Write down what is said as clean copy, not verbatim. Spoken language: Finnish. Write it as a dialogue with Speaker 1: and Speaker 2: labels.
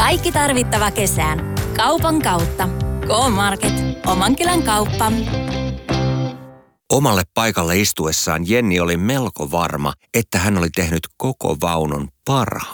Speaker 1: Kaikki tarvittava kesään. Kaupan kautta. K-Market. Oman kylän kauppa.
Speaker 2: Omalle paikalle istuessaan Jenni oli melko varma, että hän oli tehnyt koko vaunun parhaan